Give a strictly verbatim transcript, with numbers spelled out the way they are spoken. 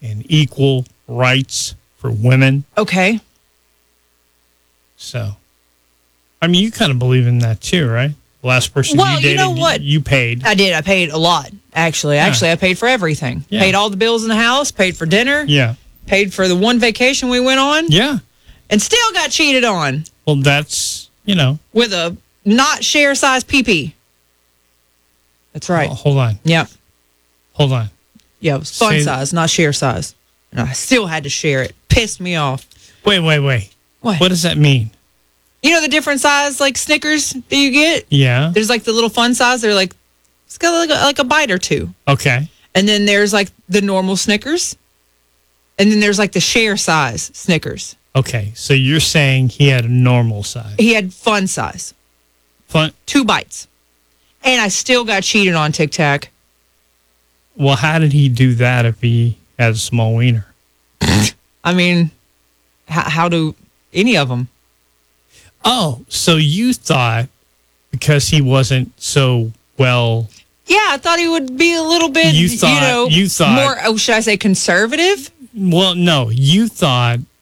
and equal rights for women. Okay. So, I mean, you kind of believe in that too, right? The last person Well, you dated, you know what? you paid. I did. I paid a lot, actually. Yeah. Actually, I paid for everything. Yeah. Paid all the bills in the house, paid for dinner, Yeah. paid for the one vacation we went on, Yeah. and still got cheated on Well, that's, you know. with a not share size pee-pee. That's right. Oh, hold on. Yep. Hold on. Yeah, it was fun Say- size, not share size. And I still had to share it. Pissed me off. Wait, wait, wait. What? What does that mean? You know the different size, like, Snickers that you get? Yeah. There's, like, the little fun size. They're, like, it's got, like a, like a bite or two. Okay. And then there's, like, the normal Snickers. And then there's, like, the share size Snickers. Okay. So you're saying he had a normal size. He had fun size. Fun. Two bites. And I still got cheated on Tic Tac. Well, how did he do that if he had a small wiener? I mean, how, how do any of them? Oh, so you thought because he wasn't so well. Yeah, I thought he would be a little bit, You you, thought- know, you thought- more, oh, should I say conservative? Well, no, you thought